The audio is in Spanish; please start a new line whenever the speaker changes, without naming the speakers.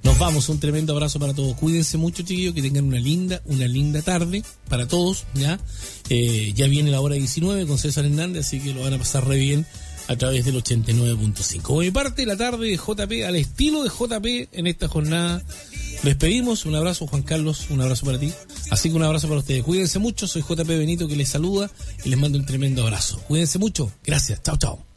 Nos vamos, un tremendo abrazo para todos. Cuídense mucho, chiquillos, que tengan una linda tarde para todos, ¿ya? Ya viene la hora 19 con César Hernández, así que lo van a pasar re bien a través del 89.5. Por mi parte, la tarde de JP, al estilo de JP en esta jornada. Despedimos, un abrazo Juan Carlos, un abrazo para ti. Así que un abrazo para ustedes. Cuídense mucho, soy JP Benito que les saluda y les mando un tremendo abrazo. Cuídense mucho, gracias, chao.